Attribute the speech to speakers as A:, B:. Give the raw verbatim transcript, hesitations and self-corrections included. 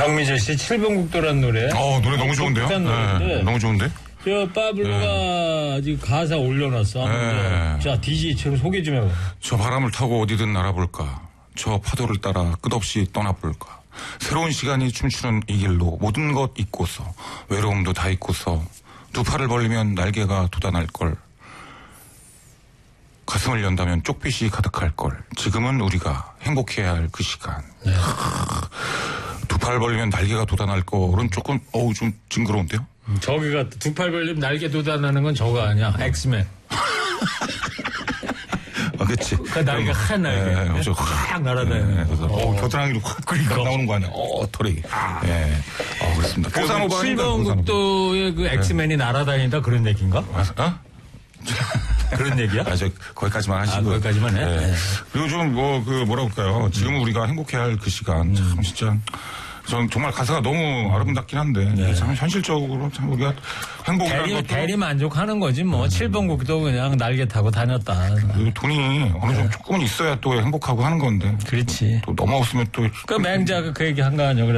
A: 장미재 씨 칠 번 국도라는 노래.
B: 어, 노래 너무 좋은데요? 네, 너무 좋은데?
A: 저 파블로가 네. 지금 가사 올려놨어. 네. 자, 디제이처럼 소개 좀 해봐.
B: 저 바람을 타고 어디든 날아볼까. 저 파도를 따라 끝없이 떠나볼까. 새로운 시간이 춤추는 이 길로 모든 것 잊고서 외로움도 다 잊고서 두 팔을 벌리면 날개가 돋아날걸. 가슴을 연다면 쪽빛이 가득할걸. 지금은 우리가 행복해야 할 그 시간. 네. 두 팔 벌리면 날개가 돋아날 걸은 조금 어우 좀 징그러운데요?
A: 음, 저기가 두 팔 벌리면 날개 돋아나는 건 저거 아니야. 엑스맨.
B: 아, 그치.
A: 그 날개 한 날개. 네,
B: 그렇죠.
A: 확 날아다니는.
B: 네, 그래서 어, 겨드랑이로 확 그러니까 나오는 거 아니야. 어, 털이. 아. 예. 어, 그렇습니다.
A: 보사노바 칠 번 국도의 그 엑스맨이 네. 날아다닌다 그런 얘기인가?
B: 어?
A: 그런 얘기야?
B: 아, 저, 거기까지만 하시고.
A: 아, 거기까지만 해?
B: 네. 네. 그리고 좀, 뭐, 그, 뭐라 그럴까요. 지금 음. 우리가 행복해야 할 그 시간. 참, 음. 진짜. 전 정말 가사가 너무 아름답긴 한데. 네. 참, 현실적으로 참 우리가 행복이라는
A: 대리,
B: 것도.
A: 대리 만족하는 거지, 뭐. 음. 칠 번 국도 그냥 날개 타고 다녔다.
B: 그 돈이 어느 정도 네. 조금은 있어야 또 행복하고 하는 건데.
A: 그렇지.
B: 또, 또 너무 없으면 또.
A: 그 맹자가 그 얘기 한 거 아니야.